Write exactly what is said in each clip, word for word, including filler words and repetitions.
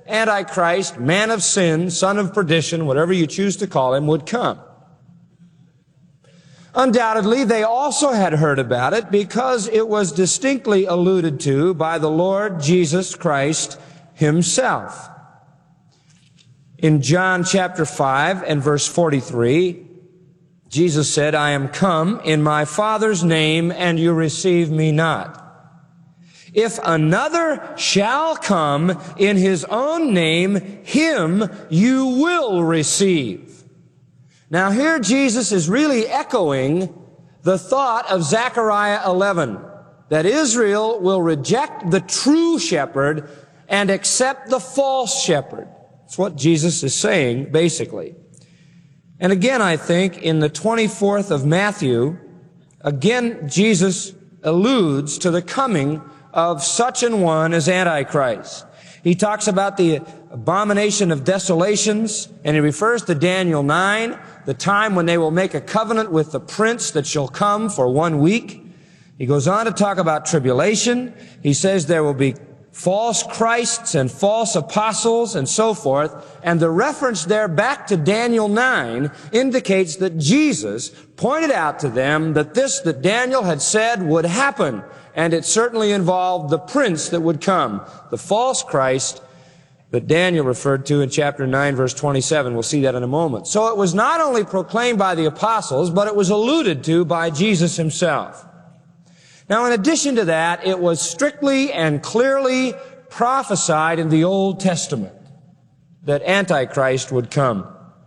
Antichrist, man of sin, son of perdition, whatever you choose to call him, would come. Undoubtedly, they also had heard about it because it was distinctly alluded to by the Lord Jesus Christ himself. In John chapter five and verse forty-three, Jesus said, I am come in my Father's name, and you receive me not. If another shall come in his own name, him you will receive. Now here Jesus is really echoing the thought of Zechariah eleven, that Israel will reject the true shepherd and accept the false shepherd. That's what Jesus is saying, basically. And again, I think, in the twenty-fourth of Matthew, again, Jesus alludes to the coming of such an one as Antichrist. He talks about the abomination of desolations, and he refers to Daniel nine, the time when they will make a covenant with the prince that shall come for one week. He goes on to talk about tribulation. He says there will be false Christs and false apostles and so forth. And the reference there back to Daniel nine indicates that Jesus pointed out to them that this that Daniel had said would happen. And it certainly involved the prince that would come, the false Christ that Daniel referred to in chapter nine, verse twenty-seven. We'll see that in a moment. So it was not only proclaimed by the apostles, but it was alluded to by Jesus himself. Now, in addition to that, it was strictly and clearly prophesied in the Old Testament that Antichrist would come.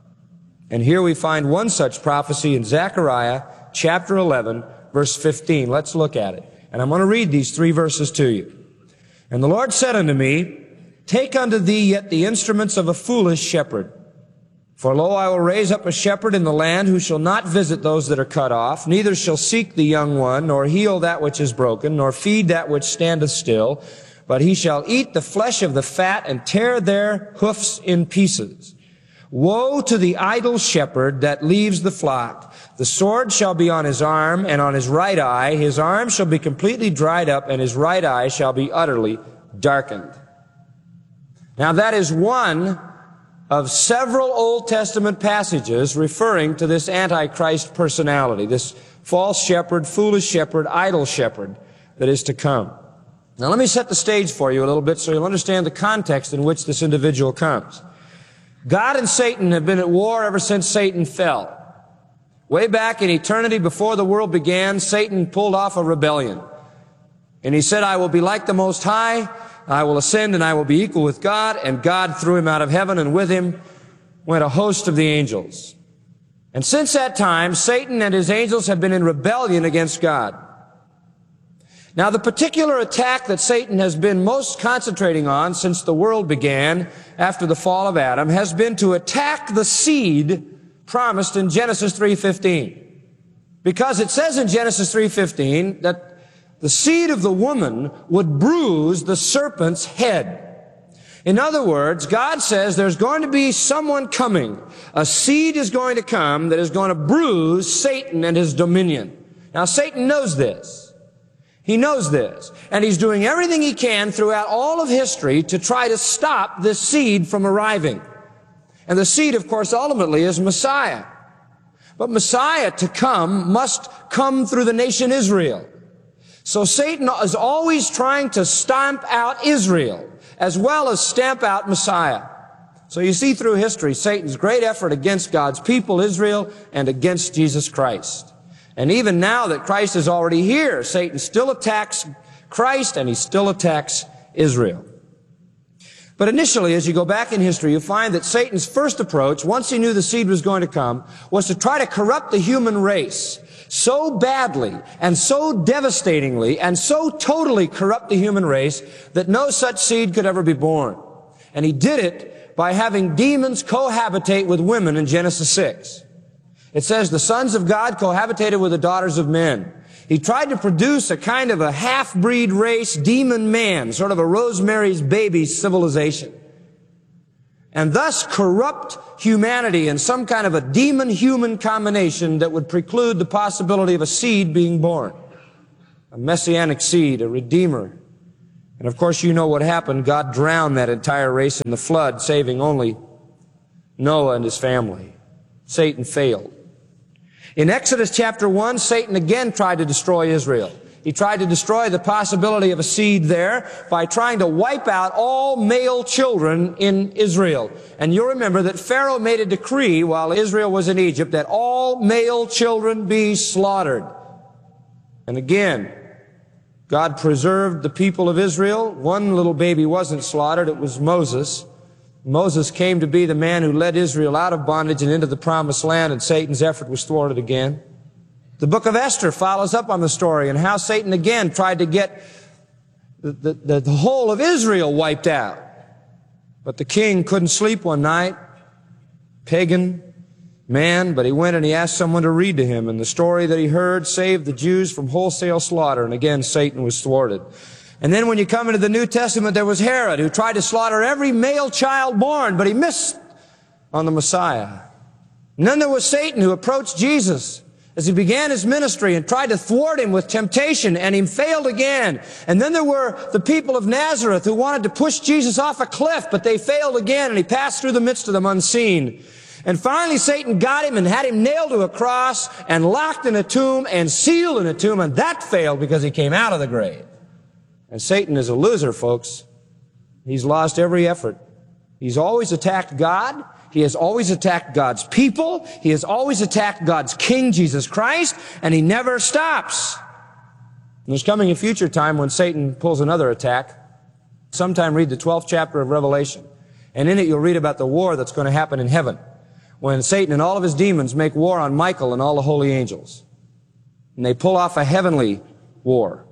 And here we find one such prophecy in Zechariah chapter eleven, verse fifteen. Let's look at it. And I'm going to read these three verses to you. And the Lord said unto me, Take unto thee yet the instruments of a foolish shepherd. For lo, I will raise up a shepherd in the land who shall not visit those that are cut off, neither shall seek the young one, nor heal that which is broken, nor feed that which standeth still, but he shall eat the flesh of the fat and tear their hoofs in pieces. Woe to the idle shepherd that leaves the flock. The sword shall be on his arm and on his right eye. His arm shall be completely dried up, and his right eye shall be utterly darkened. Now that is one of several Old Testament passages referring to this Antichrist personality, this false shepherd, foolish shepherd, idle shepherd that is to come. Now let me set the stage for you a little bit so you'll understand the context in which this individual comes. God and Satan have been at war ever since Satan fell. Way back in eternity before the world began, Satan pulled off a rebellion. And he said, I will be like the Most High, I will ascend and I will be equal with God. And God threw him out of heaven, and with him went a host of the angels. And since that time, Satan and his angels have been in rebellion against God. Now, the particular attack that Satan has been most concentrating on since the world began after the fall of Adam has been to attack the seed promised in Genesis three fifteen. Because it says in Genesis three fifteen that the seed of the woman would bruise the serpent's head. In other words, God says there's going to be someone coming. A seed is going to come that is going to bruise Satan and his dominion. Now, Satan knows this. He knows this, and he's doing everything he can throughout all of history to try to stop this seed from arriving. And the seed, of course, ultimately is Messiah. But Messiah to come must come through the nation Israel. So Satan is always trying to stamp out Israel as well as stamp out Messiah. So you see through history Satan's great effort against God's people, Israel, and against Jesus Christ. And even now that Christ is already here, Satan still attacks Christ and he still attacks Israel. But initially, as you go back in history, you find that Satan's first approach, once he knew the seed was going to come, was to try to corrupt the human race so badly and so devastatingly and so totally corrupt the human race that no such seed could ever be born. And he did it by having demons cohabitate with women in Genesis six. It says the sons of God cohabitated with the daughters of men. He tried to produce a kind of a half-breed race, demon man, sort of a Rosemary's Baby civilization. And thus corrupt humanity in some kind of a demon-human combination that would preclude the possibility of a seed being born. A messianic seed, a redeemer, And of course, you know what happened. God drowned that entire race in the flood, saving only Noah and his family. Satan failed. In Exodus chapter one, Satan again tried to destroy Israel. He tried to destroy the possibility of a seed there by trying to wipe out all male children in Israel. And you'll remember that Pharaoh made a decree while Israel was in Egypt that all male children be slaughtered. And again, God preserved the people of Israel. One little baby wasn't slaughtered. It was Moses. Moses came to be the man who led Israel out of bondage and into the promised land, and Satan's effort was thwarted again. The book of Esther follows up on the story and how Satan again tried to get the, the, the whole of Israel wiped out. But the king couldn't sleep one night. Pagan man, but he went and he asked someone to read to him, and the story that he heard saved the Jews from wholesale slaughter, and again Satan was thwarted. And then when you come into the New Testament, there was Herod, who tried to slaughter every male child born, but he missed on the Messiah. And then there was Satan, who approached Jesus as he began his ministry and tried to thwart him with temptation, and he failed again. And then there were the people of Nazareth who wanted to push Jesus off a cliff, but they failed again, and he passed through the midst of them unseen. And finally Satan got him and had him nailed to a cross and locked in a tomb and sealed in a tomb, and that failed because he came out of the grave. And Satan is a loser, folks. He's lost every effort. He's always attacked God. He has always attacked God's people. He has always attacked God's King, Jesus Christ, and he never stops. And there's coming a future time when Satan pulls another attack. Sometime read the twelfth chapter of Revelation, and in it you'll read about the war that's going to happen in heaven, when Satan and all of his demons make war on Michael and all the holy angels. And they pull off a heavenly war.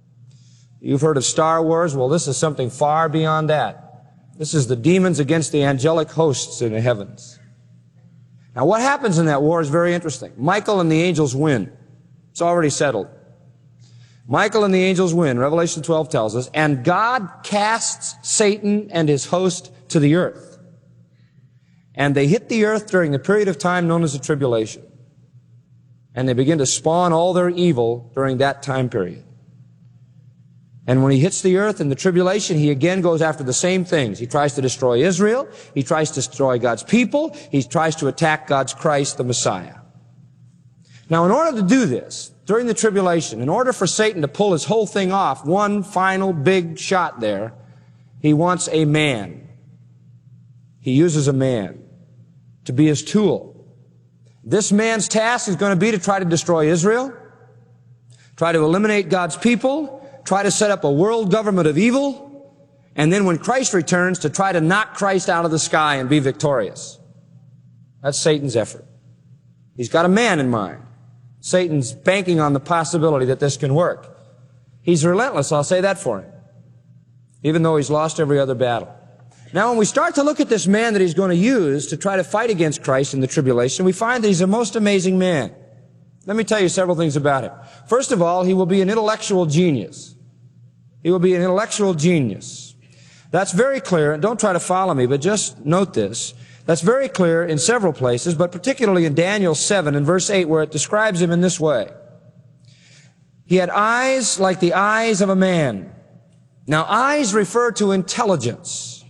You've heard of Star Wars. Well, this is something far beyond that. This is the demons against the angelic hosts in the heavens. Now, what happens in that war is very interesting. Michael and the angels win. It's already settled. Michael and the angels win. Revelation twelve tells us. And God casts Satan and his host to the earth. And they hit the earth during the period of time known as the tribulation. And they begin to spawn all their evil during that time period. And when he hits the earth in the tribulation, he again goes after the same things. He tries to destroy Israel. He tries to destroy God's people. He tries to attack God's Christ, the Messiah. Now, in order to do this, during the tribulation, in order for Satan to pull his whole thing off, one final big shot there, he wants a man. He uses a man to be his tool. This man's task is going to be to try to destroy Israel, try to eliminate God's people, try to set up a world government of evil, and then when Christ returns, to try to knock Christ out of the sky and be victorious. That's Satan's effort. He's got a man in mind. Satan's banking on the possibility that this can work. He's relentless, I'll say that for him, even though he's lost every other battle. Now, when we start to look at this man that he's going to use to try to fight against Christ in the tribulation, we find that he's a most amazing man. Let me tell you several things about him. First of all, he will be an intellectual genius. He will be an intellectual genius. That's very clear, and don't try to follow me, but just note this. That's very clear in several places, but particularly in Daniel seven and verse eight, where it describes him in this way. He had eyes like the eyes of a man. Now, eyes refer to intelligence.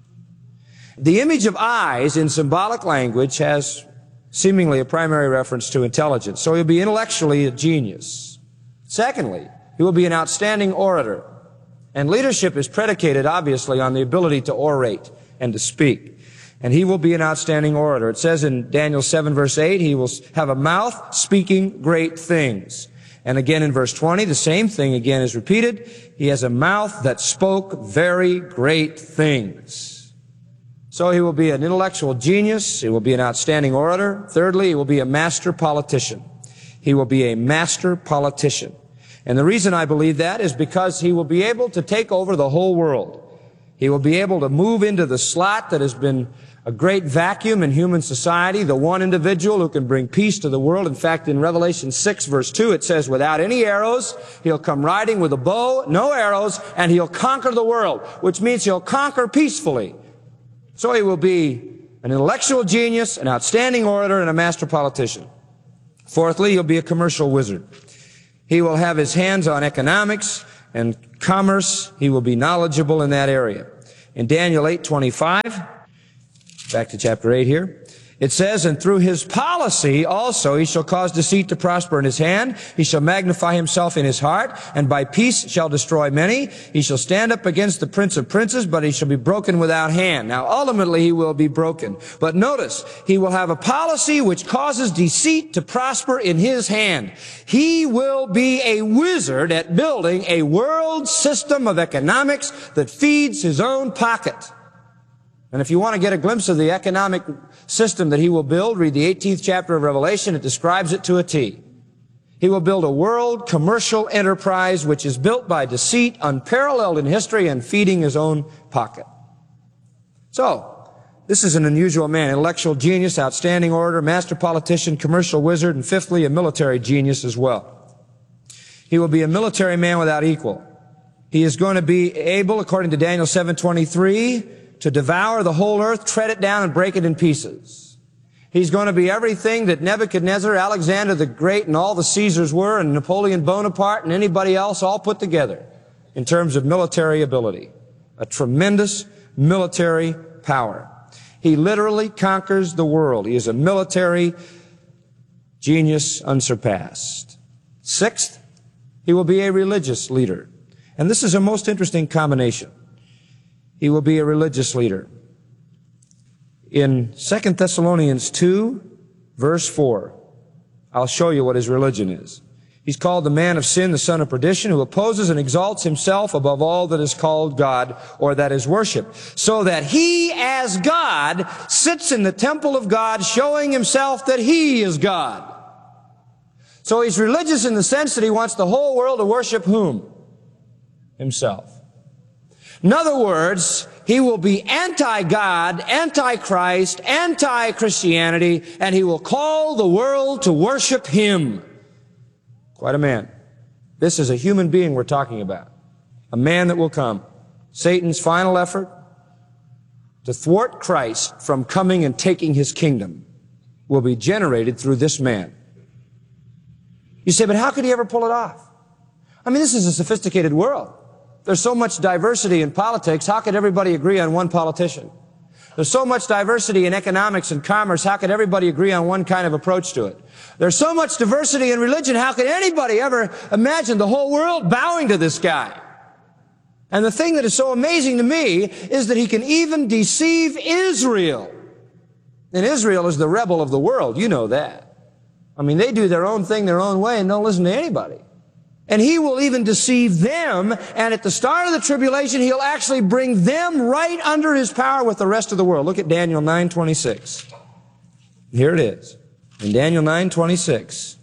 The image of eyes in symbolic language has seemingly a primary reference to intelligence. So he'll be intellectually a genius. Secondly, he will be an outstanding orator. And leadership is predicated, obviously, on the ability to orate and to speak. And he will be an outstanding orator. It says in Daniel seven, verse eight, he will have a mouth speaking great things. And again in verse twenty, the same thing again is repeated. He has a mouth that spoke very great things. So he will be an intellectual genius. He will be an outstanding orator. Thirdly, he will be a master politician. He will be a master politician. And the reason I believe that is because he will be able to take over the whole world. He will be able to move into the slot that has been a great vacuum in human society, the one individual who can bring peace to the world. In fact, in Revelation six, verse two, it says, without any arrows, he'll come riding with a bow, no arrows, and he'll conquer the world, which means he'll conquer peacefully. So he will be an intellectual genius, an outstanding orator, and a master politician. Fourthly, he'll be a commercial wizard. He will have his hands on economics and commerce. He will be knowledgeable in that area. In Daniel eight twenty-five, back to chapter eight here, it says, and through his policy also he shall cause deceit to prosper in his hand. He shall magnify himself in his heart, and by peace shall destroy many. He shall stand up against the prince of princes, but he shall be broken without hand. Now ultimately he will be broken. But notice, he will have a policy which causes deceit to prosper in his hand. He will be a wizard at building a world system of economics that feeds his own pocket. And if you want to get a glimpse of the economic system that he will build, read the eighteenth chapter of Revelation. It describes it to a T. He will build a world commercial enterprise which is built by deceit, unparalleled in history, and feeding his own pocket. So, this is an unusual man, intellectual genius, outstanding orator, master politician, commercial wizard, and fifthly, a military genius as well. He will be a military man without equal. He is going to be able, according to Daniel seven twenty-three, to devour the whole earth, tread it down, and break it in pieces. He's going to be everything that Nebuchadnezzar, Alexander the Great, and all the Caesars were, and Napoleon Bonaparte, and anybody else all put together in terms of military ability. A tremendous military power. He literally conquers the world. He is a military genius unsurpassed. Sixth, he will be a religious leader. And this is a most interesting combination. He will be a religious leader. In Second Thessalonians two, verse four, I'll show you what his religion is. He's called the man of sin, the son of perdition, who opposes and exalts himself above all that is called God or that is worshipped, so that he as God sits in the temple of God, showing himself that he is God. So he's religious in the sense that he wants the whole world to worship whom? Himself. In other words, he will be anti-God, anti-Christ, anti-Christianity, and he will call the world to worship him. Quite a man. This is a human being we're talking about. A man that will come. Satan's final effort to thwart Christ from coming and taking his kingdom will be generated through this man. You say, but how could he ever pull it off? I mean, this is a sophisticated world. There's so much diversity in politics. How could everybody agree on one politician? There's so much diversity in economics and commerce. How could everybody agree on one kind of approach to it? There's so much diversity in religion. How could anybody ever imagine the whole world bowing to this guy? And the thing that is so amazing to me is that he can even deceive Israel. And Israel is the rebel of the world. You know that. I mean, they do their own thing their own way and don't listen to anybody. And he will even deceive them, and at the start of the tribulation, he'll actually bring them right under his power with the rest of the world. Look at Daniel nine twenty-six. Here it is. In Daniel nine twenty-six,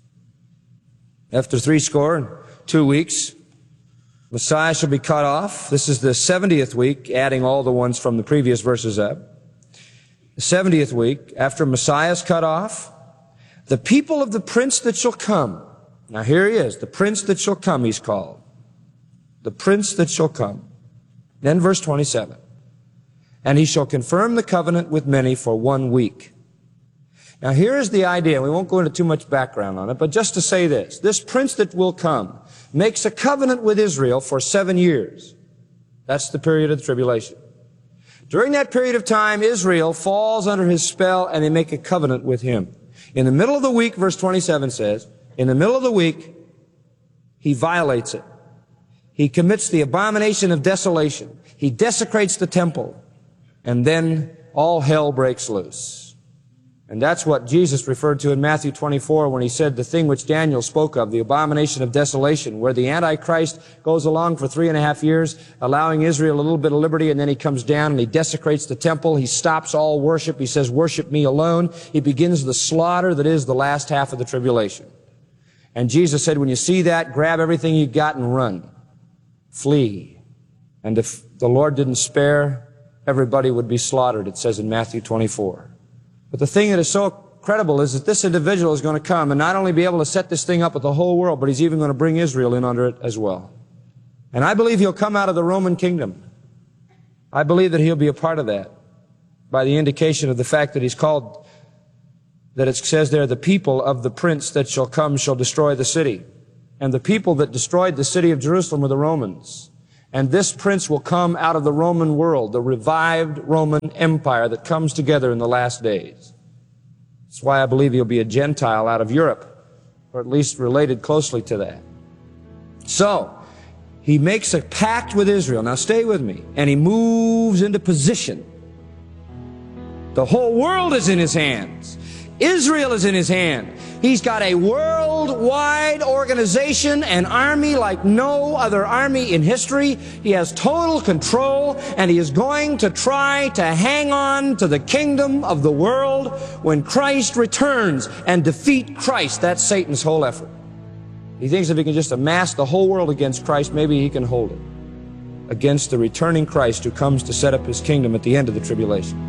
after three score and two weeks, Messiah shall be cut off. This is the seventieth week, adding all the ones from the previous verses up. The seventieth week, after Messiah is cut off, the people of the prince that shall come. Now here he is, the prince that shall come, he's called. The prince that shall come. Then verse twenty-seven. And he shall confirm the covenant with many for one week. Now here is the idea. We won't go into too much background on it, but just to say this. This prince that will come makes a covenant with Israel for seven years. That's the period of the tribulation. During that period of time, Israel falls under his spell and they make a covenant with him. In the middle of the week, verse twenty-seven says, in the middle of the week, he violates it. He commits the abomination of desolation. He desecrates the temple. And then all hell breaks loose. And that's what Jesus referred to in Matthew twenty-four when he said the thing which Daniel spoke of, the abomination of desolation, where the Antichrist goes along for three and a half years, allowing Israel a little bit of liberty, and then he comes down and he desecrates the temple. He stops all worship. He says, worship me alone. He begins the slaughter that is the last half of the tribulation. And Jesus said, when you see that, grab everything you got and run. Flee. And if the Lord didn't spare, everybody would be slaughtered, it says in Matthew twenty-four. But the thing that is so credible is that this individual is going to come and not only be able to set this thing up with the whole world, but he's even going to bring Israel in under it as well. And I believe he'll come out of the Roman kingdom. I believe that he'll be a part of that by the indication of the fact that he's called, that it says there, the people of the prince that shall come shall destroy the city. And the people that destroyed the city of Jerusalem were the Romans. And this prince will come out of the Roman world, the revived Roman Empire that comes together in the last days. That's why I believe he'll be a Gentile out of Europe, or at least related closely to that. So, he makes a pact with Israel. Now stay with me. And he moves into position. The whole world is in his hands. Israel is in his hand. He's got a worldwide organization, an army like no other army in history. He has total control, and he is going to try to hang on to the kingdom of the world when Christ returns and defeat Christ. That's Satan's whole effort. He thinks if he can just amass the whole world against Christ, maybe he can hold it against the returning Christ who comes to set up his kingdom at the end of the tribulation.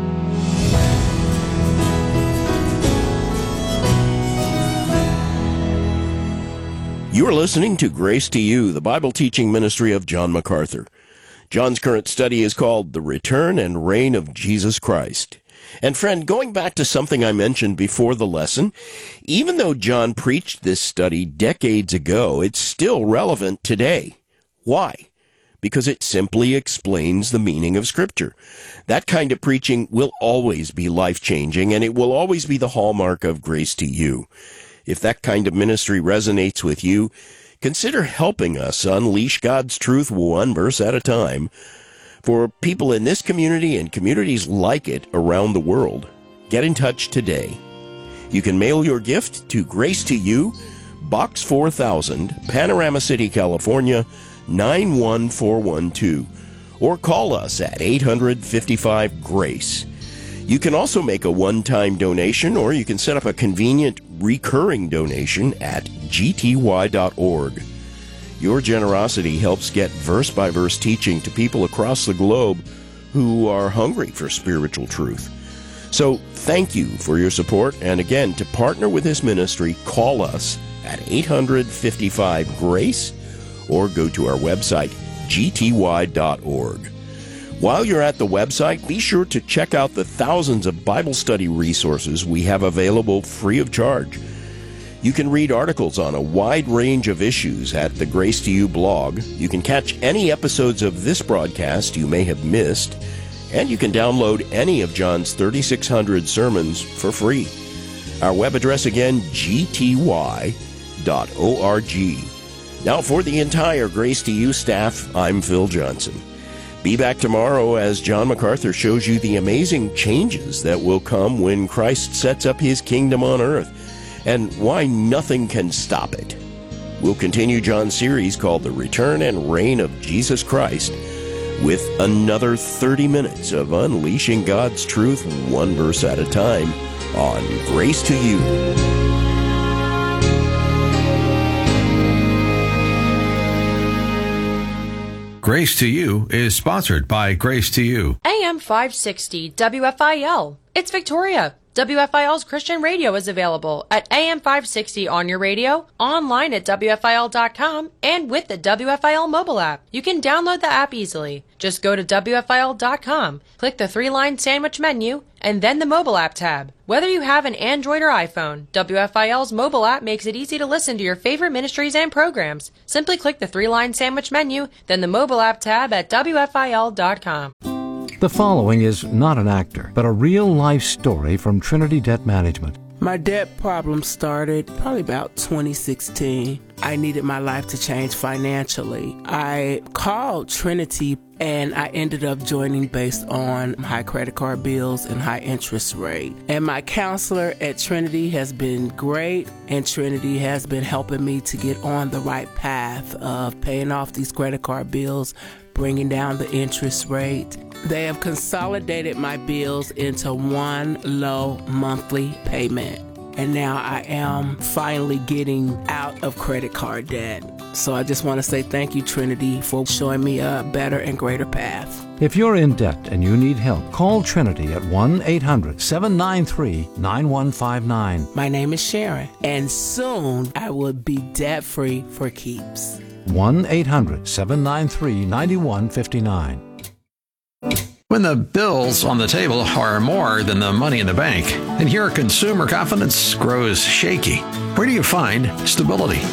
You are listening to Grace to You, the Bible teaching ministry of John MacArthur. John's current study is called The Return and Reign of Jesus Christ. And friend, going back to something I mentioned before the lesson, even though John preached this study decades ago, it's still relevant today. Why? Because it simply explains the meaning of Scripture. That kind of preaching will always be life-changing, and it will always be the hallmark of Grace to You. If that kind of ministry resonates with you, consider helping us unleash God's truth one verse at a time for people in this community and communities like it around the world. Get in touch today. You can mail your gift to Grace to You, Box four thousand, Panorama City, California, nine one four one two, or call us at eight hundred, fifty-five, GRACE. You can also make a one-time donation, or you can set up a convenient recurring donation at g t y dot org. Your generosity helps get verse-by-verse teaching to people across the globe who are hungry for spiritual truth. So thank you for your support, and again, to partner with this ministry, call us at eight hundred, fifty-five, GRACE, or go to our website, g t y dot org. While you're at the website, be sure to check out the thousands of Bible study resources we have available free of charge. You can read articles on a wide range of issues at the Grace to You blog. You can catch any episodes of this broadcast you may have missed, and you can download any of John's thirty-six hundred sermons for free. Our web address again, g t y dot org. Now for the entire Grace to You staff, I'm Phil Johnson. Be back tomorrow as John MacArthur shows you the amazing changes that will come when Christ sets up his kingdom on earth, and why nothing can stop it. We'll continue John's series called The Return and Reign of Jesus Christ with another thirty minutes of unleashing God's truth one verse at a time on Grace to You. Grace to You is sponsored by Grace to You. A M five sixty W F I L. It's Victoria. W F I L's Christian radio is available at A M five sixty on your radio, online at W F I L dot com, and with the W F I L mobile app. You can download the app easily. Just go to W F I L dot com, click the three-line sandwich menu, and then the mobile app tab. Whether you have an Android or iPhone, W F I L's mobile app makes it easy to listen to your favorite ministries and programs. Simply click the three-line sandwich menu, then the mobile app tab at W F I L dot com. The following is not an actor, but a real-life story from Trinity Debt Management. My debt problem started probably about twenty sixteen. I needed my life to change financially. I called Trinity and I ended up joining based on high credit card bills and high interest rate. And my counselor at Trinity has been great, and Trinity has been helping me to get on the right path of paying off these credit card bills, bringing down the interest rate. They have consolidated my bills into one low monthly payment. And now I am finally getting out of credit card debt. So I just want to say thank you, Trinity, for showing me a better and greater path. If you're in debt and you need help, call Trinity at one eight hundred, seven nine three, nine one five nine. My name is Sharon, and soon I will be debt-free for keeps. one eight hundred, seven nine three, nine one five nine. When the bills on the table are more than the money in the bank, and your consumer confidence grows shaky, where do you find stability?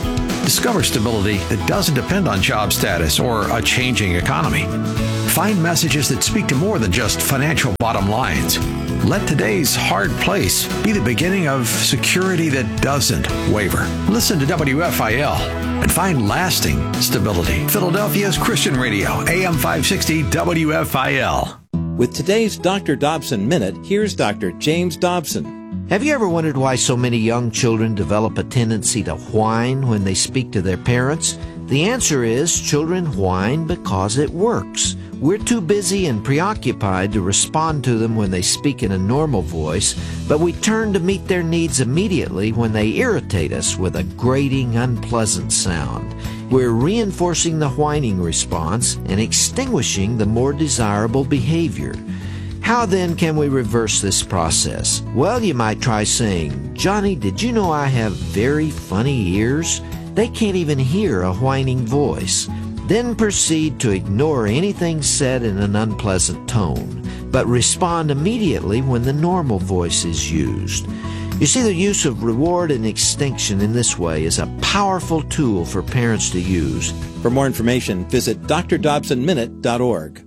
Discover stability that doesn't depend on job status or a changing economy. Find messages that speak to more than just financial bottom lines. Let today's hard place be the beginning of security that doesn't waver. Listen to W F I L and find lasting stability. Philadelphia's Christian Radio, A M five sixty W F I L. With today's Doctor Dobson Minute, here's Doctor James Dobson. Have you ever wondered why so many young children develop a tendency to whine when they speak to their parents? The answer is children whine because it works. We're too busy and preoccupied to respond to them when they speak in a normal voice, but we turn to meet their needs immediately when they irritate us with a grating, unpleasant sound. We're reinforcing the whining response and extinguishing the more desirable behavior. How then can we reverse this process? Well, you might try saying, "Johnny, did you know I have very funny ears? They can't even hear a whining voice." Then proceed to ignore anything said in an unpleasant tone, but respond immediately when the normal voice is used. You see, the use of reward and extinction in this way is a powerful tool for parents to use. For more information, visit d r dobson minute dot org.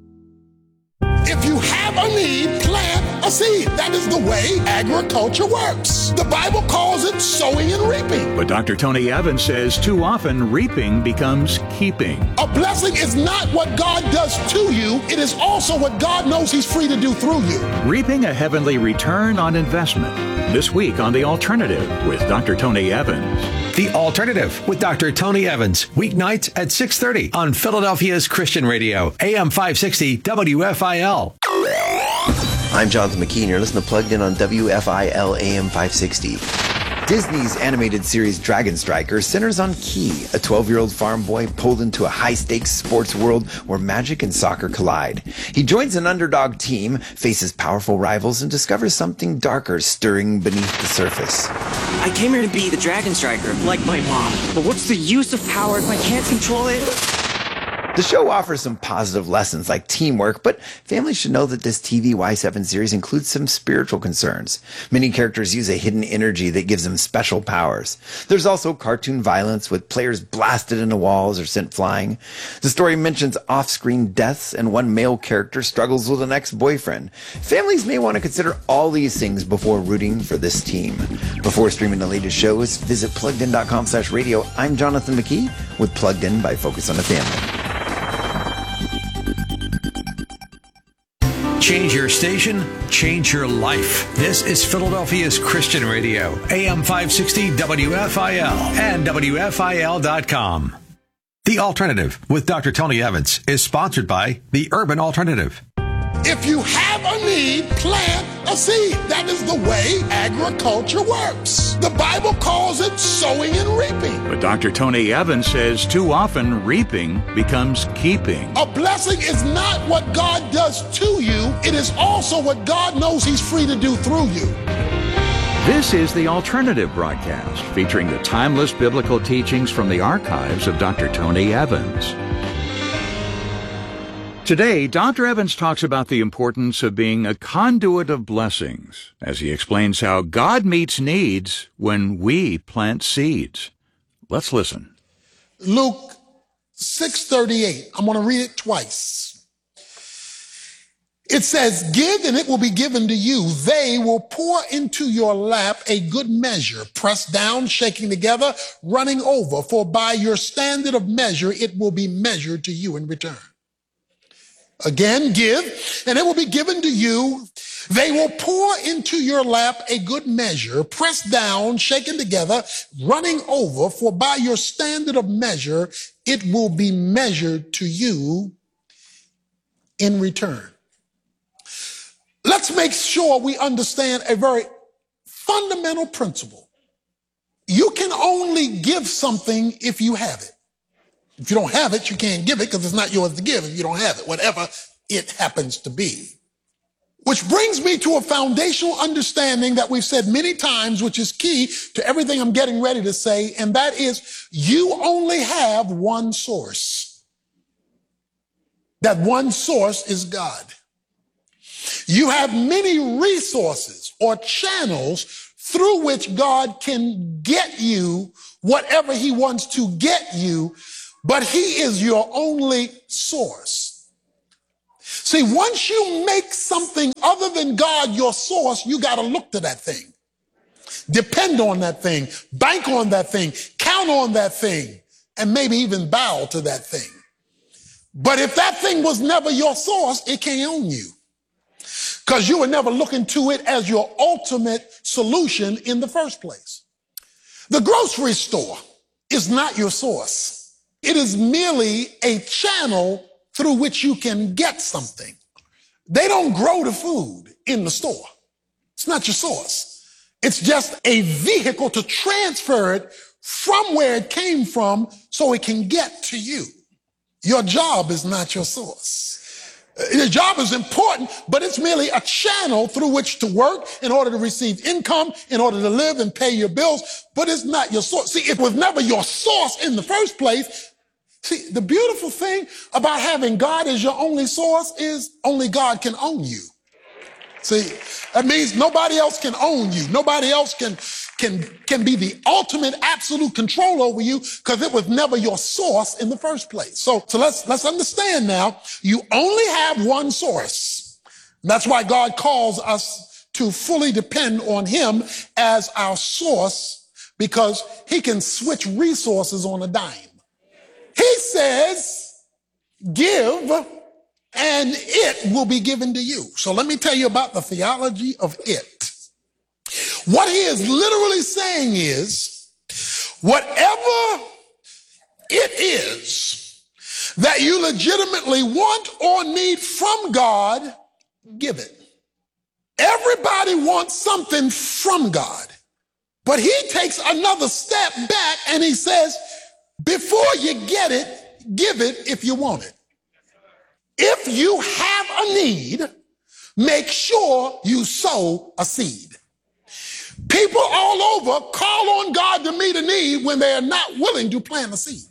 If you have a need, plant a seed. That is the way agriculture works. The Bible calls it sowing and reaping. But Doctor Tony Evans says too often reaping becomes keeping. A blessing is not what God does to you. It is also what God knows He's free to do through you. Reaping a heavenly return on investment. This week on The Alternative with Doctor Tony Evans. The Alternative with Doctor Tony Evans, weeknights at six thirty on Philadelphia's Christian Radio, A M five sixty W F I L. I'm Jonathan McKee, and you're listening to Plugged In on W F I L A M five sixty. Disney's animated series Dragon Striker centers on Key, a twelve-year-old farm boy pulled into a high-stakes sports world where magic and soccer collide. He joins an underdog team, faces powerful rivals, and discovers something darker stirring beneath the surface. I came here to be the Dragon Striker, like my mom. But what's the use of power if I can't control it? The show offers some positive lessons like teamwork, but families should know that this T V Y seven series includes some spiritual concerns. Many characters use a hidden energy that gives them special powers. There's also cartoon violence with players blasted into walls or sent flying. The story mentions off-screen deaths, and one male character struggles with an ex-boyfriend. Families may want to consider all these things before rooting for this team. Before streaming the latest shows, visit plugged in dot com slash radio. I'm Jonathan McKee with Plugged In by Focus on the Family. Change your station, change your life. This is Philadelphia's Christian Radio, A M five sixty W F I L and W F I L dot com. The Alternative with Doctor Tony Evans is sponsored by The Urban Alternative. If you have a need, plant a seed. That is the way agriculture works. The Bible calls it sowing and reaping. But Doctor Tony Evans says too often reaping becomes keeping. A blessing is not what God does to you. It is also what God knows He's free to do through you. This is The Alternative broadcast, featuring the timeless biblical teachings from the archives of Doctor Tony Evans. Today, Doctor Evans talks about the importance of being a conduit of blessings, as he explains how God meets needs when we plant seeds. Let's listen. Luke six thirty-eight. I'm going to read it twice. It says, "Give and it will be given to you. They will pour into your lap a good measure, pressed down, shaking together, running over. For by your standard of measure, it will be measured to you in return." Again, give, and it will be given to you. They will pour into your lap a good measure, pressed down, shaken together, running over. For by your standard of measure, it will be measured to you in return. Let's make sure we understand a very fundamental principle. You can only give something if you have it. If you don't have it, you can't give it because it's not yours to give if you don't have it, whatever it happens to be. Which brings me to a foundational understanding that we've said many times, which is key to everything I'm getting ready to say, and that is you only have one source. That one source is God. You have many resources or channels through which God can get you whatever he wants to get you, but he is your only source. See, once you make something other than God your source, you got to look to that thing. Depend on that thing, bank on that thing, count on that thing, and maybe even bow to that thing. But if that thing was never your source, it can't own you, because you were never looking to it as your ultimate solution in the first place. The grocery store is not your source. It is merely a channel through which you can get something. They don't grow the food in the store. It's not your source. It's just a vehicle to transfer it from where it came from so it can get to you. Your job is not your source. Your job is important, but it's merely a channel through which to work in order to receive income, in order to live and pay your bills, but it's not your source. See, it was never your source in the first place. See, the beautiful thing about having God as your only source is only God can own you. See, that means nobody else can own you. Nobody else can, can, can be the ultimate absolute control over you, because it was never your source in the first place. So, so let's, let's understand now, you only have one source. That's why God calls us to fully depend on him as our source, because he can switch resources on a dime. He says, give, and it will be given to you. So let me tell you about the theology of it. What he is literally saying is, whatever it is that you legitimately want or need from God, give it. Everybody wants something from God, but he takes another step back and he says, before you get it, give it if you want it. If you have a need, make sure you sow a seed. People all over call on God to meet a need when they are not willing to plant a seed,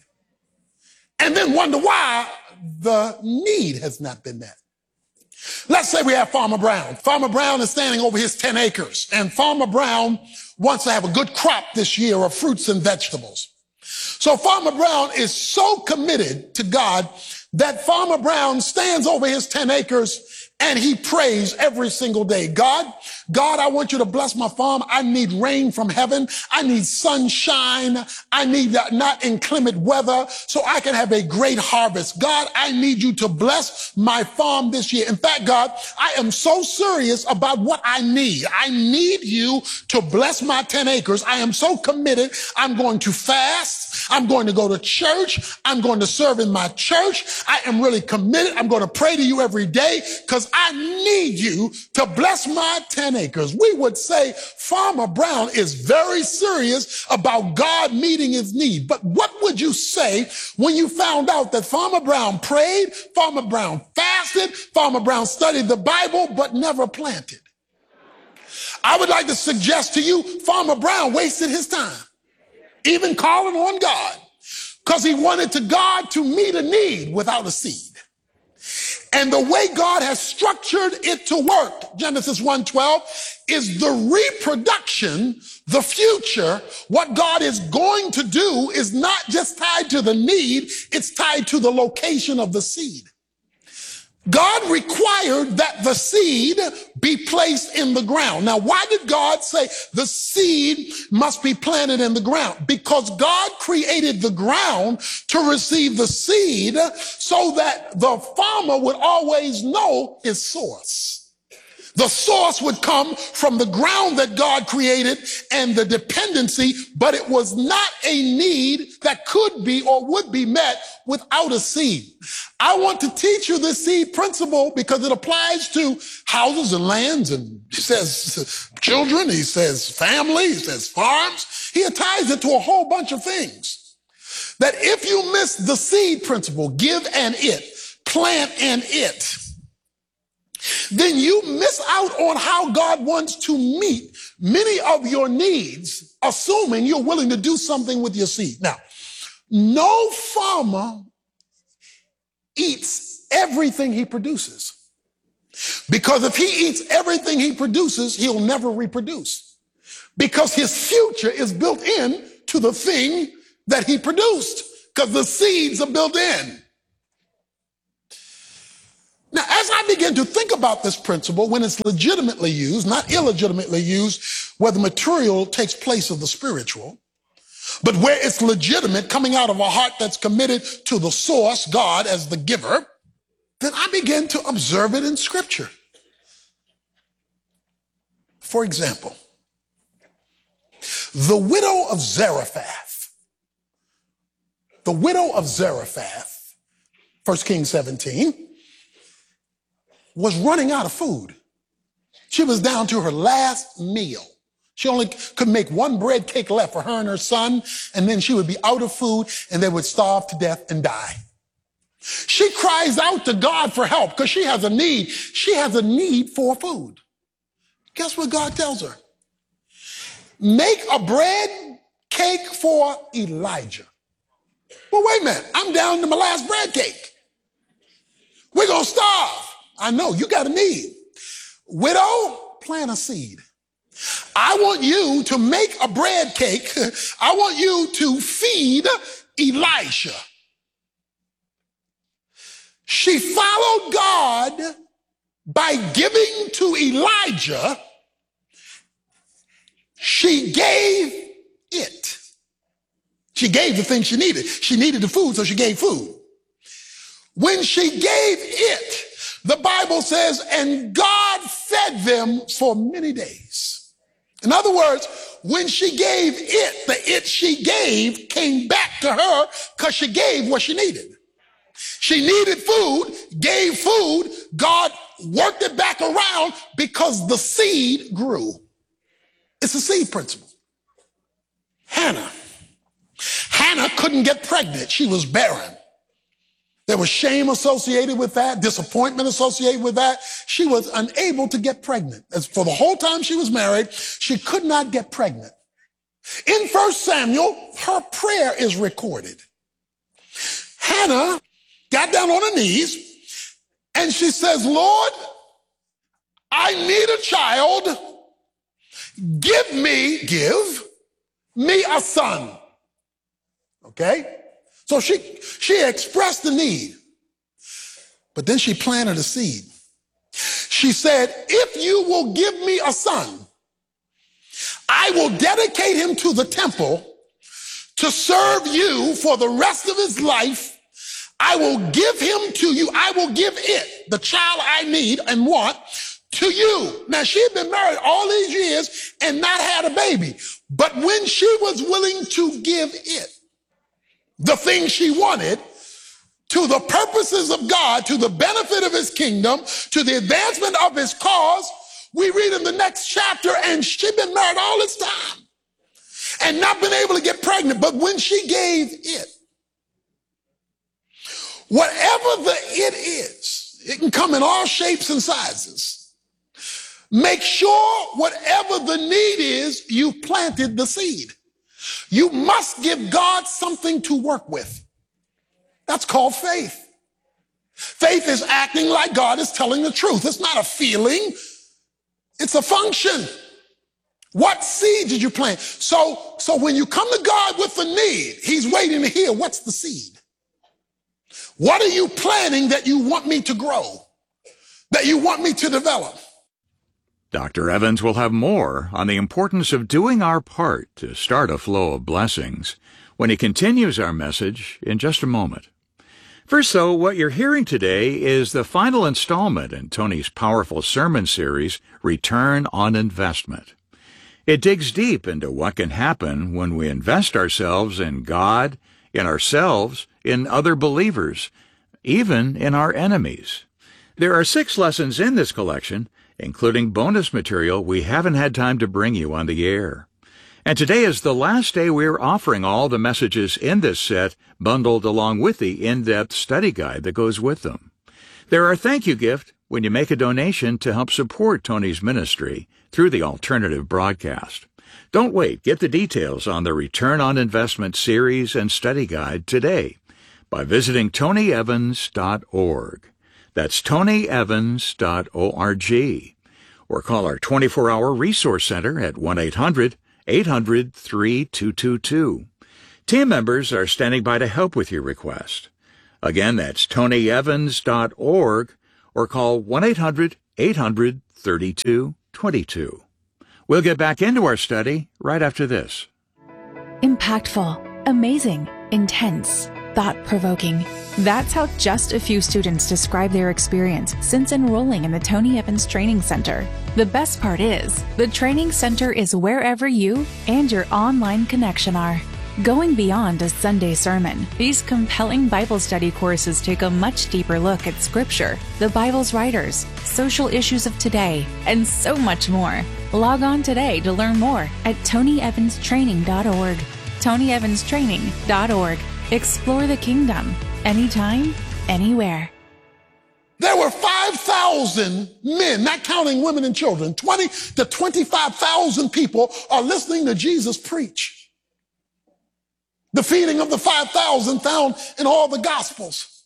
and then wonder why the need has not been met. Let's say we have Farmer Brown. Farmer Brown is standing over his ten acres, and Farmer Brown wants to have a good crop this year of fruits and vegetables. So Farmer Brown is so committed to God that Farmer Brown stands over his ten acres and he prays every single day. God, God, I want you to bless my farm. I need rain from heaven. I need sunshine. I need not inclement weather so I can have a great harvest. God, I need you to bless my farm this year. In fact, God, I am so serious about what I need. I need you to bless my ten acres. I am so committed. I'm going to fast. I'm going to go to church. I'm going to serve in my church. I am really committed. I'm going to pray to you every day because I need you to bless my ten acres. We would say Farmer Brown is very serious about God meeting his need. But what would you say when you found out that Farmer Brown prayed, Farmer Brown fasted, Farmer Brown studied the Bible, but never planted? I would like to suggest to you, Farmer Brown wasted his time, even calling on God, because he wanted to God to meet a need without a seed. And the way God has structured it to work, Genesis one twelve, is the reproduction, the future. What God is going to do is not just tied to the need, it's tied to the location of the seed. God required that the seed be placed in the ground. Now, why did God say the seed must be planted in the ground? Because God created the ground to receive the seed so that the farmer would always know his source. The source would come from the ground that God created and the dependency, but it was not a need that could be or would be met without a seed. I want to teach you this seed principle because it applies to houses and lands, and he says children, he says family, he says farms. He ties it to a whole bunch of things. That if you miss the seed principle, give and it, plant and it, then you miss out on how God wants to meet many of your needs, assuming you're willing to do something with your seed. Now, no farmer eats everything he produces, because if he eats everything he produces, he'll never reproduce. because his future is built in to the thing that he produced, because the seeds are built in. Now, as I begin to think about this principle, when it's legitimately used, not illegitimately used, where the material takes place of the spiritual, but where it's legitimate, coming out of a heart that's committed to the source, God, as the giver, then I begin to observe it in Scripture. For example, the widow of Zarephath, the widow of Zarephath, First Kings seventeen, was running out of food. She was down to her last meal. She only could make one bread cake left for her and her son, and then she would be out of food, and they would starve to death and die. She cries out to God for help because she has a need. She has a need for food. Guess what God tells her? Make a bread cake for Elijah. Well, wait a minute. I'm down to my last bread cake. We're going to starve. I know, you got a need. Widow, plant a seed. I want you to make a bread cake. I want you to feed Elisha. She followed God by giving to Elijah. She gave it. She gave the thing she needed. She needed the food, so she gave food. When she gave it, the Bible says, and God fed them for many days. In other words, when she gave it, the it she gave came back to her because she gave what she needed. She needed food, gave food, God worked it back around because the seed grew. It's a seed principle. Hannah. Hannah couldn't get pregnant. She was barren. There was shame associated with that, disappointment associated with that. She was unable to get pregnant. As for the whole time she was married, she could not get pregnant. In First Samuel, her prayer is recorded. Hannah got down on her knees and she says, Lord, I need a child. Give me, give me a son. Okay? So she, she expressed the need, but then she planted a seed. She said, if you will give me a son, I will dedicate him to the temple to serve you for the rest of his life. I will give him to you. I will give it, the child I need and want, to you. Now, she had been married all these years and not had a baby. But when she was willing to give it, the thing she wanted, to the purposes of God, to the benefit of his kingdom, to the advancement of his cause, we read in the next chapter, and she'd been married all this time and not been able to get pregnant. But when she gave it, whatever the it is, it can come in all shapes and sizes. Make sure whatever the need is, you planted the seed. You must give God something to work with. That's called faith. Faith is acting like God is telling the truth. It's not a feeling. It's a function. What seed did you plant? So, so when you come to God with the need, he's waiting to hear, what's the seed? What are you planting that you want me to grow, that you want me to develop? Doctor Evans will have more on the importance of doing our part to start a flow of blessings when he continues our message in just a moment. First, though, what you're hearing today is the final installment in Tony's powerful sermon series, Return on Investment. It digs deep into what can happen when we invest ourselves in God, in ourselves, in other believers, even in our enemies. There are six lessons in this collection, including bonus material we haven't had time to bring you on the air. And today is the last day we're offering all the messages in this set bundled along with the in-depth study guide that goes with them. They're our thank you gift when you make a donation to help support Tony's ministry through the alternative broadcast. Don't wait. Get the details on the Return on Investment series and study guide today by visiting tony evans dot org. That's tony evans dot org. Or call our twenty-four hour resource center at one eight hundred eight hundred, three two two two. Team members are standing by to help with your request. Again, that's tony evans dot org or call one eight hundred, eight hundred, thirty-two twenty-two. We'll get back into our study right after this. Impactful, amazing, intense, thought-provoking. That's how just a few students describe their experience since enrolling in the Tony Evans Training Center. The best part is, the Training Center is wherever you and your online connection are. Going beyond a Sunday sermon, these compelling Bible study courses take a much deeper look at Scripture, the Bible's writers, social issues of today, and so much more. Log on today to learn more at tony evans training dot org. tony evans training dot org. Explore the kingdom, anytime, anywhere. There were five thousand men, not counting women and children. twenty to twenty-five thousand people are listening to Jesus preach. The feeding of the five thousand found in all the Gospels.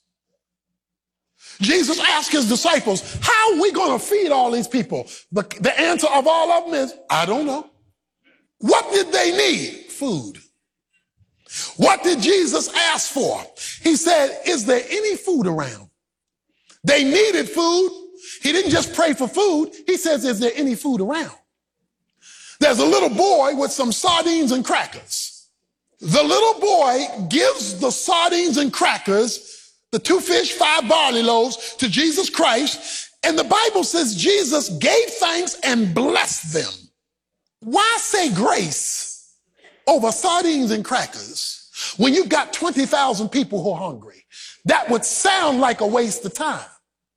Jesus asked his disciples, how are we going to feed all these people? The, the answer of all of them is, I don't know. What did they need? Food. What did Jesus ask for? He said, is there any food around? They needed food. He didn't just pray for food. He says, is there any food around? There's a little boy with some sardines and crackers. The little boy gives the sardines and crackers, the two fish, five barley loaves, to Jesus Christ. And the Bible says Jesus gave thanks and blessed them. Why say grace over sardines and crackers when you've got twenty thousand people who are hungry? That would sound like a waste of time.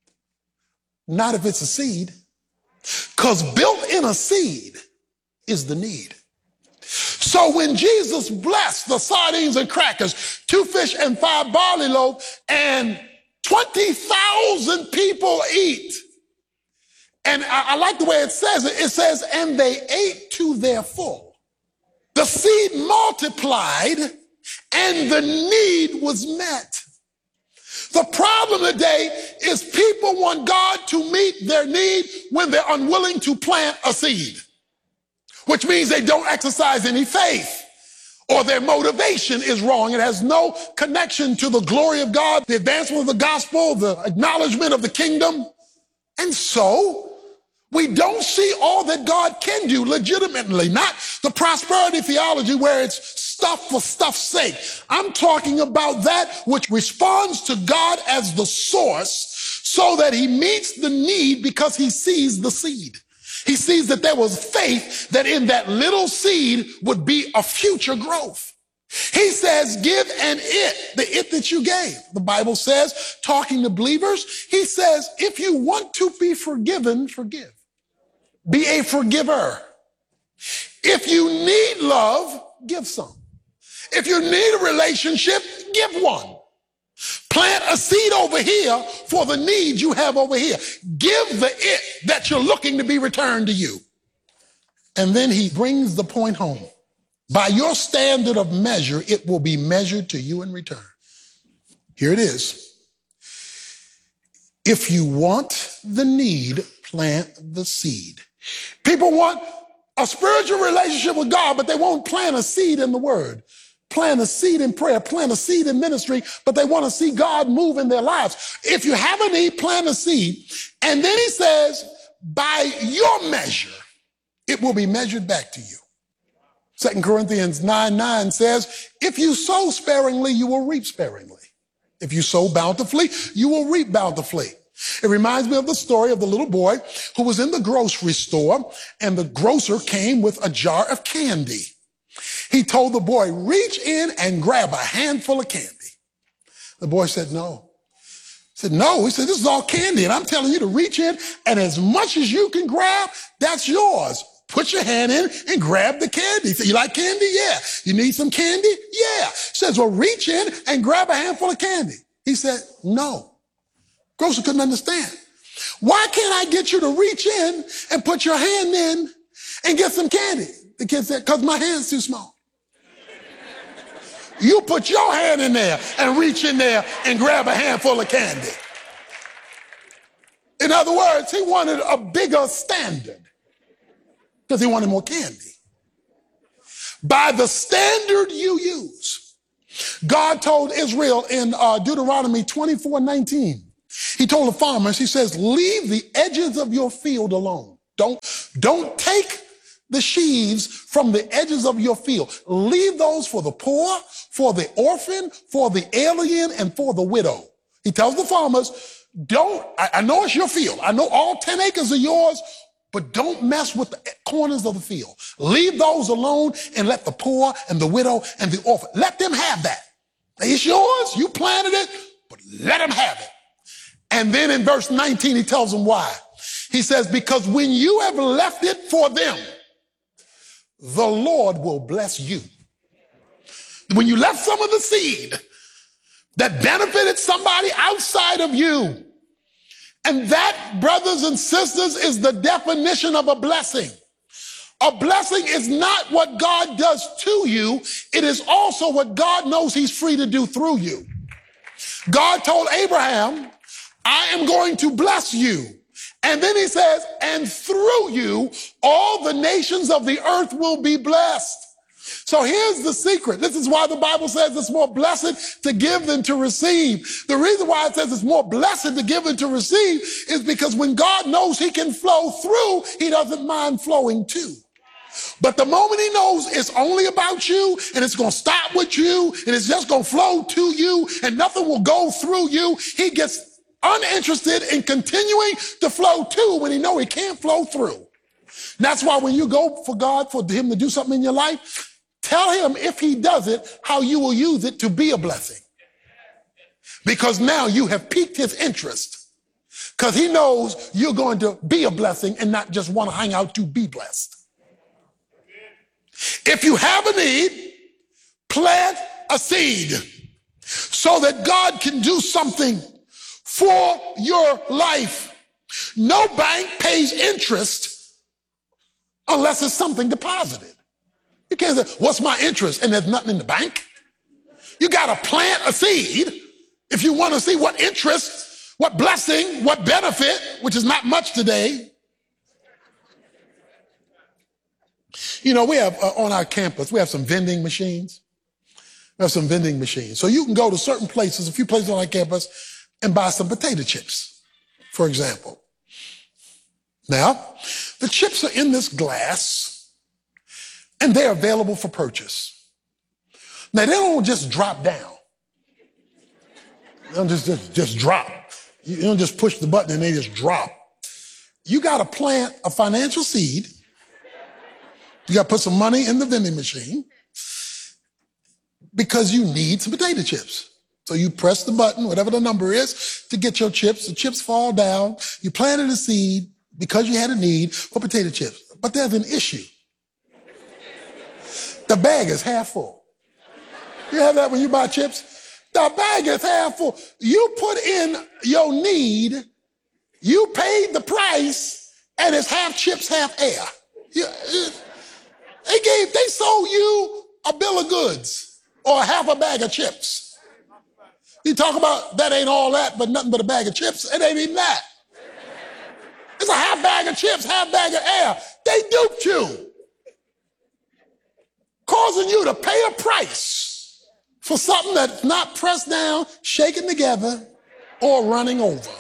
Not if it's a seed. Because built in a seed is the need. So when Jesus blessed the sardines and crackers, two fish and five barley loaves, and twenty thousand people eat. And I, I like the way it says it. It says, and they ate to their full. The seed multiplied and the need was met. The problem today is people want God to meet their need when they're unwilling to plant a seed, which means they don't exercise any faith, or their motivation is wrong. It has no connection to the glory of God, the advancement of the gospel, the acknowledgement of the kingdom. And so we don't see all that God can do legitimately, not the prosperity theology where it's stuff for stuff's sake. I'm talking about that which responds to God as the source so that he meets the need because he sees the seed. He sees that there was faith that in that little seed would be a future growth. He says, give and it, the it that you gave. The Bible says, talking to believers, he says, if you want to be forgiven, forgive. Be a forgiver. If you need love, give some. If you need a relationship, give one. Plant a seed over here for the need you have over here. Give the it that you're looking to be returned to you. And then he brings the point home. By your standard of measure, it will be measured to you in return. Here it is. If you want the need, plant the seed. People want a spiritual relationship with God, but they won't plant a seed in the word. Plant a seed in prayer, plant a seed in ministry, but they want to see God move in their lives. If you have a need, plant a seed. And then he says, by your measure, it will be measured back to you. Second Corinthians nine nine says, if you sow sparingly, you will reap sparingly. If you sow bountifully, you will reap bountifully. It reminds me of the story of the little boy who was in the grocery store, and the grocer came with a jar of candy. He told the boy, reach in and grab a handful of candy. The boy said, no. He said, no. He said, this is all candy, and I'm telling you to reach in, and as much as you can grab, that's yours. Put your hand in and grab the candy. He said, you like candy? Yeah. You need some candy? Yeah. He says, well, reach in and grab a handful of candy. He said, no. Grocer couldn't understand. Why can't I get you to reach in and put your hand in and get some candy? The kid said, because my hand's too small. You put your hand in there and reach in there and grab a handful of candy. In other words, he wanted a bigger standard because he wanted more candy. by the standard you use. God told Israel in uh, Deuteronomy twenty-four nineteen, he told the farmers, he says, leave the edges of your field alone. Don't, don't take the sheaves from the edges of your field. Leave those for the poor, for the orphan, for the alien, and for the widow. He tells the farmers, don't, I, I know it's your field. I know all ten acres are yours, but don't mess with the corners of the field. Leave those alone and let the poor and the widow and the orphan, let them have that. It's yours. You planted it, but let them have it. And then in verse nineteen, he tells them why. He says, because when you have left it for them, the Lord will bless you. When you left some of the seed that benefited somebody outside of you, and that, brothers and sisters, is the definition of a blessing. A blessing is not what God does to you. It is also what God knows he's free to do through you. God told Abraham, I am going to bless you. And then he says, and through you, all the nations of the earth will be blessed. So here's the secret. This is why the Bible says it's more blessed to give than to receive. The reason why it says it's more blessed to give than to receive is because when God knows he can flow through, he doesn't mind flowing to. But the moment he knows it's only about you and it's going to stop with you and it's just going to flow to you and nothing will go through you, he gets uninterested in continuing to flow to when he know he can't flow through. That's why when you go for God, for him to do something in your life, tell him if he does it, how you will use it to be a blessing. Because now you have piqued his interest. Because he knows you're going to be a blessing and not just want to hang out to be blessed. If you have a need, plant a seed so that God can do something for your life. No bank pays interest unless it's something deposited. You can't say, what's my interest? And there's nothing in the bank. You got to plant a seed if you want to see what interest, what blessing, what benefit, which is not much today. You know, we have uh, on our campus, we have some vending machines. We have some vending machines. So you can go to certain places, a few places on our campus, and buy some potato chips, for example. Now, the chips are in this glass, and they're available for purchase. Now, they don't just drop down. They don't just, just, just drop. You don't just push the button and they just drop. You got to plant a financial seed. You got to put some money in the vending machine because you need some potato chips. So you press the button, whatever the number is, to get your chips. The chips fall down. You planted a seed because you had a need for potato chips. But there's an issue. The bag is half full. You have that when you buy chips? The bag is half full. You put in your need, you paid the price, and it's half chips, half air. You, they gave, they sold you a bill of goods or half a bag of chips. You talk about that ain't all that, but nothing but a bag of chips. It ain't even that. It's a half bag of chips, half bag of air. They duped you, causing you to pay a price for something that's not pressed down, shaken together, or running over.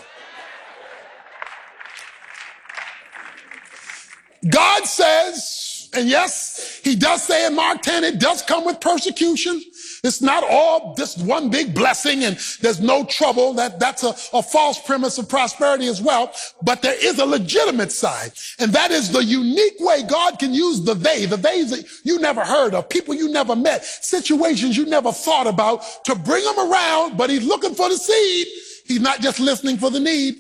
God says, and yes, he does say in Mark ten, it does come with persecution. It's not all just one big blessing and there's no trouble. That, that's a, a false premise of prosperity as well. But there is a legitimate side. And that is the unique way God can use the they, the theys that you never heard of, people you never met, situations you never thought about, to bring them around. But he's looking for the seed. He's not just listening for the need.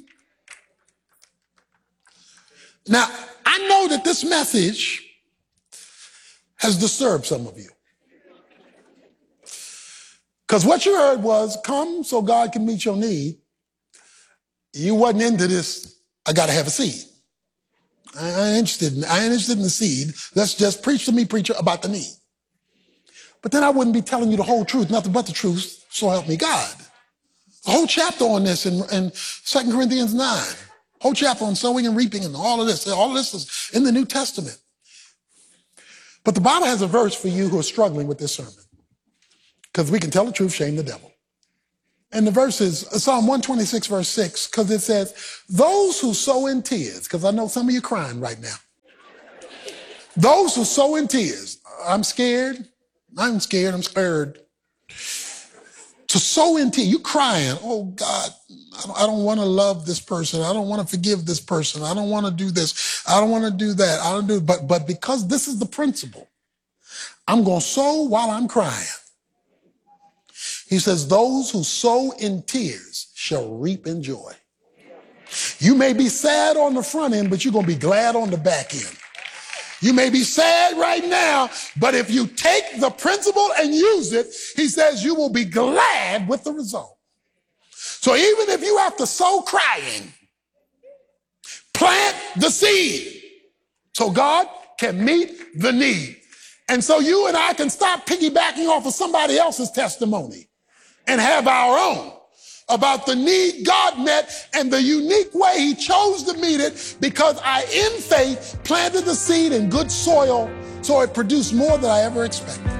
Now, I know that this message has disturbed some of you. Because what you heard was, come so God can meet your need. You wasn't into this, I got to have a seed. I ain't interested in, I ain't interested in the seed. Let's just preach to me, preacher, about the need. But then I wouldn't be telling you the whole truth, nothing but the truth, so help me God. A whole chapter on this in, in Second Corinthians nine. Whole chapter on sowing and reaping and all of this. All of this is in the New Testament. But the Bible has a verse for you who are struggling with this sermon. Because we can tell the truth, shame the devil. And the verse is Psalm one twenty-six, verse six, because it says, those who sow in tears, because I know some of you crying right now. Those who sow in tears, I'm scared, I'm scared, I'm scared. To sow in tears, you crying, oh God, I don't want to love this person. I don't want to forgive this person. I don't want to do this. I don't want to do that. I don't do, but, but because this is the principle, I'm going to sow while I'm crying. He says, those who sow in tears shall reap in joy. You may be sad on the front end, but you're going to be glad on the back end. You may be sad right now, but if you take the principle and use it, he says you will be glad with the result. So even if you have to sow crying, plant the seed so God can meet the need. And so you and I can stop piggybacking off of somebody else's testimony and have our own about the need God met and the unique way he chose to meet it, because I, in faith, planted the seed in good soil so it produced more than I ever expected.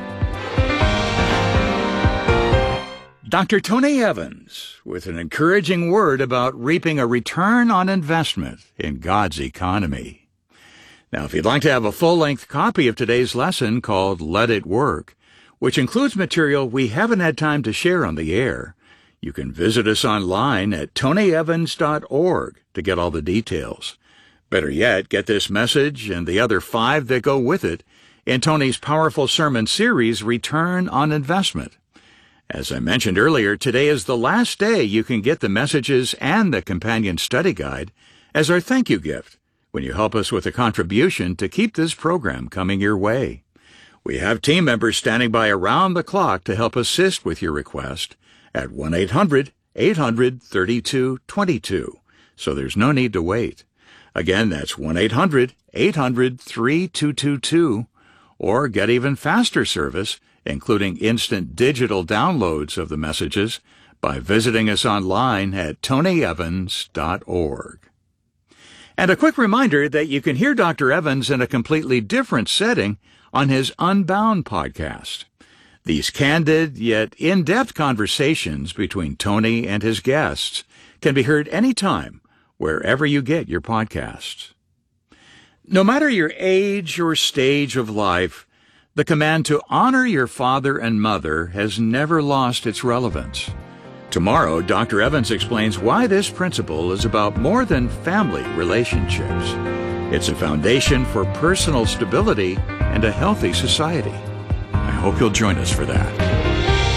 Doctor Tony Evans with an encouraging word about reaping a return on investment in God's economy. Now, if you'd like to have a full-length copy of today's lesson called Let It Work, which includes material we haven't had time to share on the air, you can visit us online at tony evans dot org to get all the details. Better yet, get this message and the other five that go with it in Tony's powerful sermon series, Return on Investment. As I mentioned earlier, today is the last day you can get the messages and the companion study guide as our thank you gift when you help us with a contribution to keep this program coming your way. We have team members standing by around the clock to help assist with your request at one eight hundred eight hundred thirty-two twenty-two, so there's no need to wait. Again, that's one eight hundred eight hundred thirty-two twenty-two, or get even faster service, including instant digital downloads of the messages, by visiting us online at tony evans dot org. And a quick reminder that you can hear Doctor Evans in a completely different setting on his Unbound podcast. These candid yet in-depth conversations between Tony and his guests can be heard anytime, wherever you get your podcasts. No matter your age or stage of life, the command to honor your father and mother has never lost its relevance. Tomorrow, Doctor Evans explains why this principle is about more than family relationships. It's a foundation for personal stability and a healthy society. I hope you'll join us for that.